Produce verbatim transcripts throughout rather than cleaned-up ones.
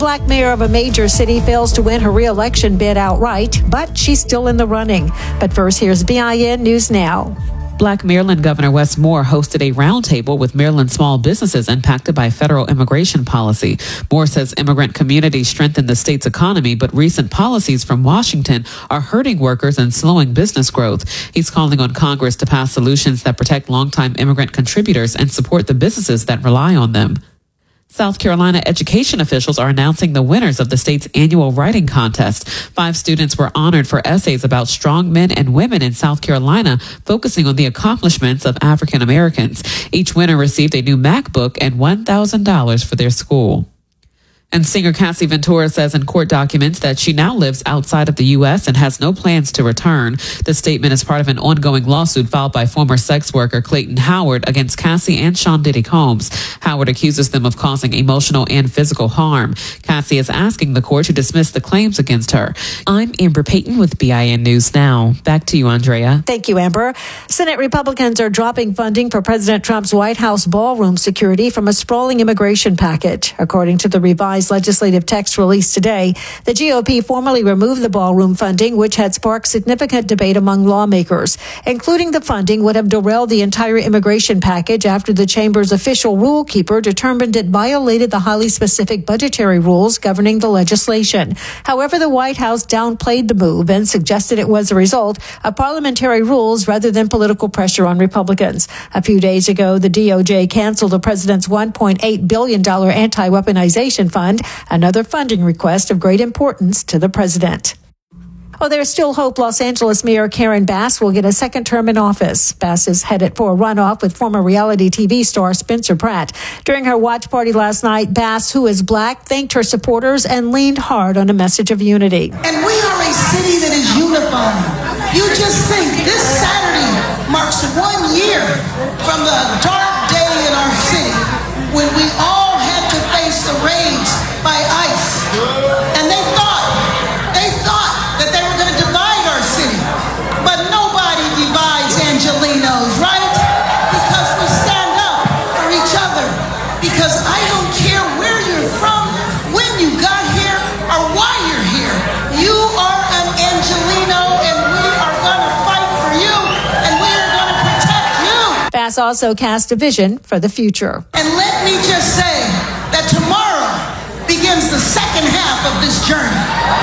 black mayor of a major city fails to win her re-election bid outright, but she's still in the running. But first, here's B I N News Now. Black Maryland Governor Wes Moore hosted a roundtable with Maryland small businesses impacted by federal immigration policy. Moore says immigrant communities strengthen the state's economy, but recent policies from Washington are hurting workers and slowing business growth. He's calling on Congress to pass solutions that protect longtime immigrant contributors and support the businesses that rely on them. South Carolina education officials are announcing the winners of the state's annual writing contest. Five students were honored for essays about strong men and women in South Carolina, focusing on the accomplishments of African Americans. Each winner received a new MacBook and one thousand dollars for their school. And singer Cassie Ventura says in court documents that she now lives outside of the U S and has no plans to return. The statement is part of an ongoing lawsuit filed by former sex worker Clayton Howard against Cassie and Sean Diddy Combs. Howard accuses them of causing emotional and physical harm. Cassie is asking the court to dismiss the claims against her. I'm Amber Payton with B I N News Now. Back to you, Andrea. Thank you, Amber. Senate Republicans are dropping funding for President Trump's White House ballroom security from a sprawling immigration package. According to the revised legislative text released today, the G O P formally removed the ballroom funding, which had sparked significant debate among lawmakers. Including the funding would have derailed the entire immigration package after the chamber's official rule keeper determined it violated the highly specific budgetary rules governing the legislation. However, the White House downplayed the move and suggested it was a result of parliamentary rules rather than political pressure on Republicans. A few days ago, the D O J canceled the president's one point eight billion dollars anti-weaponization fund, another funding request of great importance to the president. Well, there's still hope Los Angeles Mayor Karen Bass will get a second term in office. Bass is headed for a runoff with former reality T V star Spencer Pratt. During her watch party last night, Bass, who is black, thanked her supporters and leaned hard on a message of unity. And we are a city that is unified. You just think this Saturday marks one year from the dark day in our city when we all had to face the raids by ICE. And they thought, they thought that they were going to divide our city. But nobody divides Angelenos, right? Because we stand up for each other. Because I don't care where you're from, when you got here, or why you're here. You are an Angeleno, and we are going to fight for you, and we are going to protect you. Bass also cast a vision for the future. And let me just say that tomorrow begins the second half of this journey.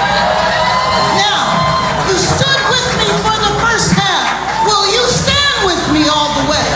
Now, you stood with me for the first half. Will you stand with me all the way?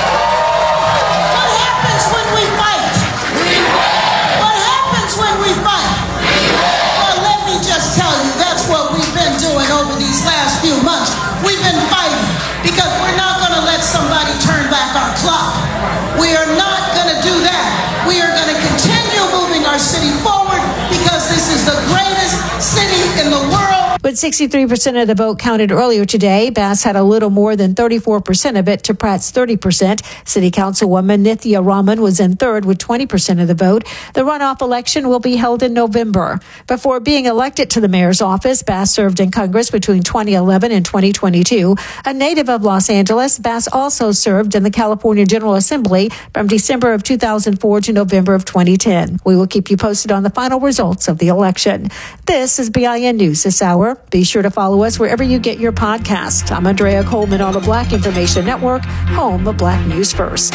What happens when we fight? What happens when we fight? Well, let me just tell you, that's what we've been doing over these last few months. We've been fighting because we're not going to let somebody turn back our clock. We are not going to do that. We are going to continue moving our city forward because this is the greatest city in the world. With sixty-three percent of the vote counted earlier today, Bass had a little more than thirty-four percent of it to Pratt's thirty percent. City Councilwoman Nithya Raman was in third with twenty percent of the vote. The runoff election will be held in November. Before being elected to the mayor's office, Bass served in Congress between twenty eleven and twenty twenty-two. A native of Los Angeles, Bass also served in the California General Assembly from December of two thousand four to November of twenty ten. We will keep you posted on the final results of the election. This is B I N News this hour. Be sure to follow us wherever you get your podcast. I'm Andrea Coleman on the Black Information Network, home of Black News First.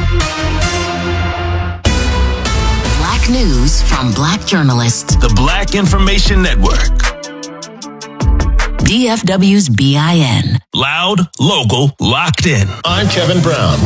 Black news from Black journalists. The Black Information Network. D F W's B I N. Loud, local, locked in. I'm Kevin Brown.